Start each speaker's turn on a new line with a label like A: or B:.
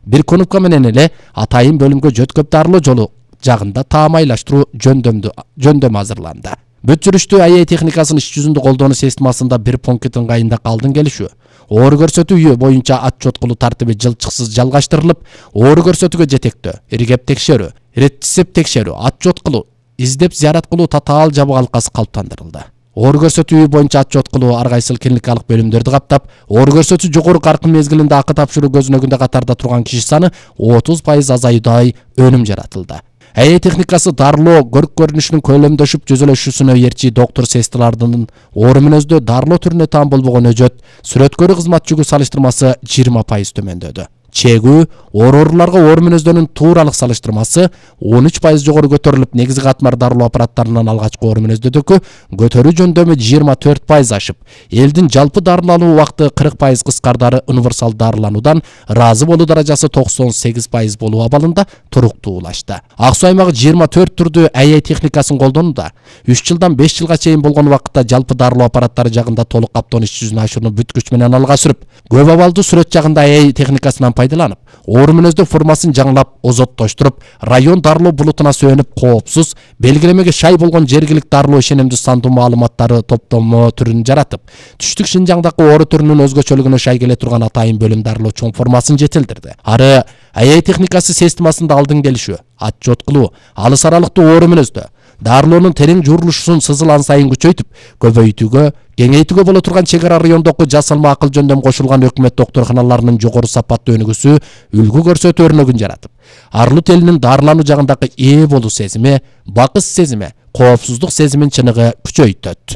A: Бир конупка менен эле атайын бөлүмгө жөткөп дарылоо жолу жагында таамайлаштыруу жөндөмү азырланды. Бүт жүрүштүү АЭ техникасын иш жүзүндө колдонуу системасында бир пункт ыңгайында алдын келишүү. Оору көрсөтүү үйү боюнча отчет кылуу тартиби жылчыксыз жалгаштырылып, оору көрсөтүүгө жетектөө, иргеп текшерүү, рецепт текшерүү, отчет кылуу, издеп зыярат кылуу татаал жабык алкасы калыптандырылды. Оору көрсөтүү үйү боюнча отчет кылуу ар кайсыл клиникалык бөлүмдөрдү каптап, оору көрсөтүү жогору каркын мезгилинде акы тапшыруу көзүнөгүндө катарда турган киши саны 30% азаюудай өнүм жаратылды. АЭ техникасы дарылоо көрк көрүнүшүнүн көлөмдөшүп жүзөлөшүүсүнө эрчи доктор сестралардын оору мүнөздө дарылоо түрүнө таам болбогон өжөт, сүрөткөрүү кызмат жүгү салыштырмасы 20% төмөндөдү. Чегүү ооруларга оору мүнөздөрүнүн тууралык салыштырмасы 13% жогору көтөрүлүп, негизги катмар дарылоо аппараттарынан алгачкы оору мүнөздөрдөгү көтөрүү жөндөмү 24% ашып, элдин жалпы дарылануу убакыты 40% кыскардары универсал дарылануудан ыраазы болуу даражасы 98% болуу абалында туруктуулашты. Ак Суу аймагы 24 түрдүү АЭ техникасын колдонууда. 3 жылдан 5 жылга чейин болгон убакытта жалпы дарылоо аппараттары жагында толук каптоон иш жүзүнө ашууну бүт күч менен алга сүрүп, көп абалдуу сүрөт жагында АЭ техникасынан пайдаланып, оору мүнөздө формасын жаңылап, озоттоштуруп, район дарылоо булутуна сөөнүп, коопсуз, белгилемеге шай болгон жергилик дарылоо ишенимдүү сандуу маалыматтары топтомо түрүн жаратып, түштүк Шинжаңдагы оору түрүнүн өзгөчөлүгүнө шай келе турган атайын бөлүм дарылоо чоң формасын жетилдирди. Ары АЭ техникасы системасында алдын келишүү, отчет кылуу, алыс аралыктуу оору мүнөздө дарылоонун терең жуурулушун сызылан сайын күчөйтүп, көбөйтүүгө, кеңейтүүгө боло турган чек ара райондогу жасалма акыл жөндөм кошулган өкмөт доктурканаларынын жогору сапаттуу өнүгүүсү үлгү көрсөтүү өрнөгүн жаратып, Арлут элинин дарылануу жагындагы ээ болуу сезими, бакыс сезими, коопсуздук сезимин чыныгы күчөйтөт.